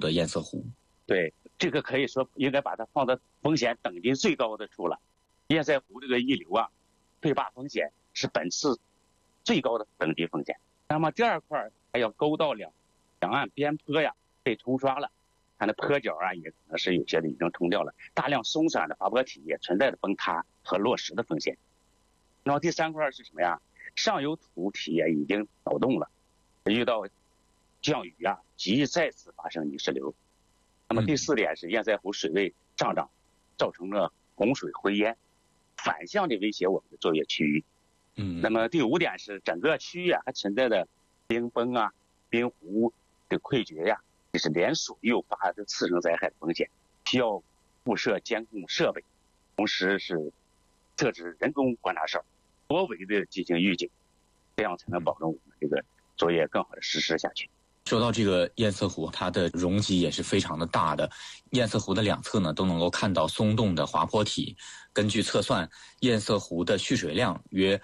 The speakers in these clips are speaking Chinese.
的堰塞湖。 对，这个可以说应该把它放在风险等级最高的处了。堰塞湖这个溢流啊，对坝风险是本次最高的等级风险。那么第二块还要沟道两岸边坡呀被冲刷了，它的坡角啊也可能是有些的已经冲掉了，大量松散的滑坡体也存在着崩塌和落石的风险。然后第三块是什么呀？上游土体也已经扰动了，遇到降雨啊，极再次发生泥石流。那么第四点是堰塞湖水位上涨，造成了洪水回淹，反向的威胁我们的作业区域。那么第五点是整个区域啊还存在的冰崩啊、冰湖的溃决呀，这是连锁诱发的次生灾害的风险，需要布设监控设备，同时是设置人工观察哨，多维的进行预警，这样才能保证我们这个作业更好的实施下去。 说到这个堰塞湖，它的容积也是非常的大的。堰塞湖的两侧呢，都能够看到松动的滑坡体。根据测算，堰塞湖的蓄水量约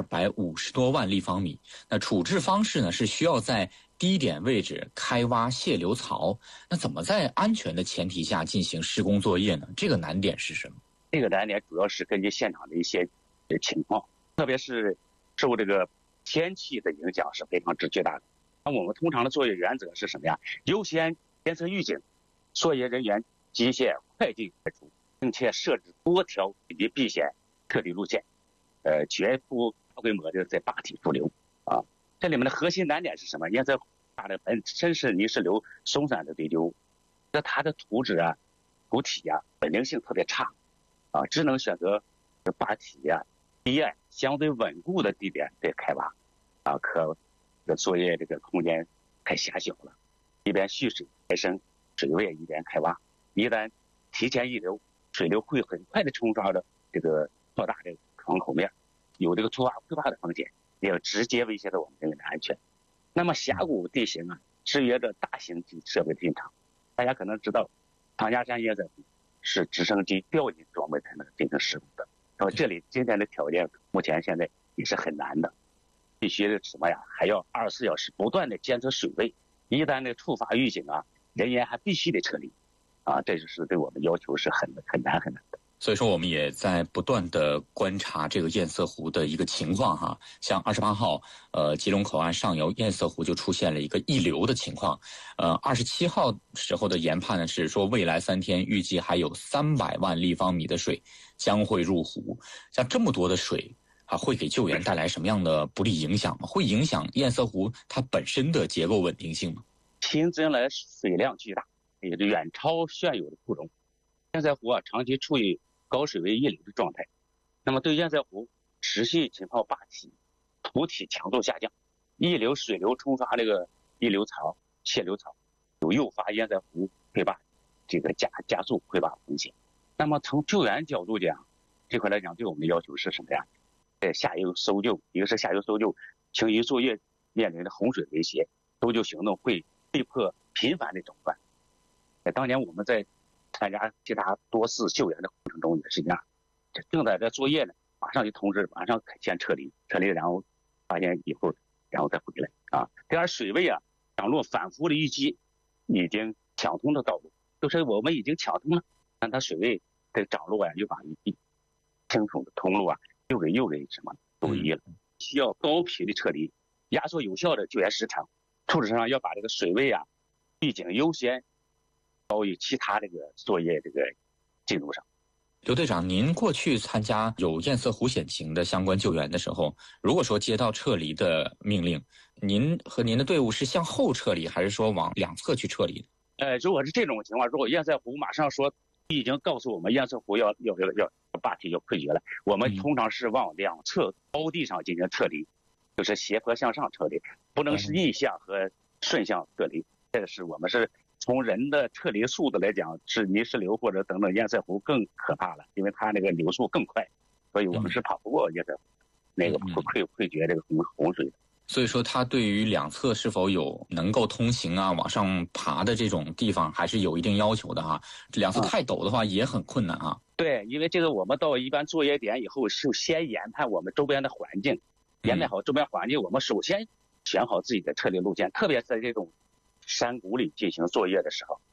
250多万立方米。那处置方式呢，是需要在低点位置开挖泄流槽。那怎么在安全的前提下进行施工作业呢？这个难点是什么？ 这个难点主要是根据现场的一些情况，特别是受这个天气的影响是非常之巨大的。那我们通常的作业原则是什么呀？优先监测预警，作业人员机械快进快出，并且设置多条紧急避险撤离路线，绝不大规模的在坝体复流啊。这里面的核心难点是什么？堰塞湖坝的本身是泥石流松散的堆丢，那它的土质啊、土体啊稳定性特别差啊，只能选择坝体啊低矮相对稳固的地点来开挖啊，作业这个空间太狭小了，一边蓄水抬升水位，一边开挖，一旦提前溢流，水流会很快的冲刷的这个扩大的坑口面，有这个突发溃坝的风险，也要直接威胁到我们人员的安全。那么峡谷地形啊，制约着大型机设备的进场。大家可能知道，唐家山堰塞湖是直升机吊引装备才能进行施工的。那么这里今天的条件，目前现在也是很难的。必须的什么呀？还要24小时不断的监测水位，一旦的触发预警啊，人员还必须得撤离，啊，这就是对我们要求是很难的。 所以说我们也在不断的观察这个堰塞湖的一个情况哈。像28号，吉隆口岸上游堰塞湖就出现了一个溢流的情况。27号时候的研判呢是说，未来3天预计还有300万立方米的水将会入湖。像这么多的水会给救援带来什么样的不利影响吗？会影响堰塞湖它本身的结构稳定性吗？ 新增来水量巨大，也就远超现有的库容。堰塞湖啊，长期处于高水位溢流的状态，那么对堰塞湖持续浸泡坝体，土体强度下降，溢流水流冲刷这个溢流槽、泄流槽，有诱发堰塞湖溃坝这个加速溃坝风险。那么从救援角度讲，这块来讲，对我们的要求是什么呀？下游搜救，一个是下游搜救，清淤作业面临的洪水威胁，搜救行动会被迫频繁的中断。当年我们在参加其他多次救援的过程中也是一样，正在这作业呢，马上就通知，马上先撤离，然后发现以后，然后再回来啊。第二，水位啊涨落反复的淤积，已经抢通的道路，就是我们已经抢通了，但它水位的涨落啊，又把清楚的通路啊又给什么阻遗了，需要高频的撤离，压缩有效的救援时长。处置上要把这个水位啊预警优先高于其他这个作业这个进度上。 刘队长，您过去参加有堰塞湖险情的相关救援的时候，如果说接到撤离的命令，您和您的队伍是向后撤离，还是说往两侧去撤离？ 如果是这种情况，如果堰塞湖马上说已经告诉我们堰塞湖要坝体要溃决了，我们通常是往两侧高地上进行撤离，就是斜坡向上撤离，不能是逆向和顺向撤离。这个是我们是从人的撤离速度来讲，是泥石流或者等等堰塞湖更可怕了，因为它那个流速更快，所以我们是跑不过堰塞湖那个溃决这个洪水的。 所以说它对于两侧是否有能够通行啊往上爬的这种地方还是有一定要求的哈。两侧太陡的话也很困难啊。 对，因为这个我们到一般作业点以后是先研判我们周边的环境，研判好周边环境，我们首先选好自己的撤离路线，特别在这种山谷里进行作业的时候，